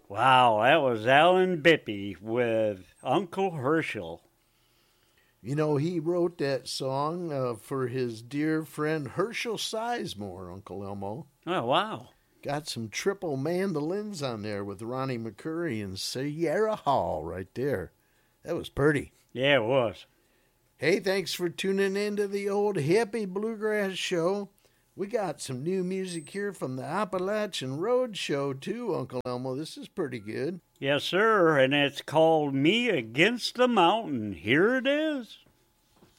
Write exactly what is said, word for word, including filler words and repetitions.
Wow, that was Alan Bippy with Uncle Herschel. You know, he wrote that song uh, for his dear friend Herschel Sizemore, Uncle Elmo. Oh, wow. Got some triple mandolins on there with Ronnie McCurry and Sierra Hall right there. That was pretty. Yeah, it was. Hey, thanks for tuning in to the old hippie bluegrass show. We got some new music here from the Appalachian Road Show, too, Uncle Elmo. This is pretty good. Yes, sir, and it's called Me Against the Mountain. Here it is.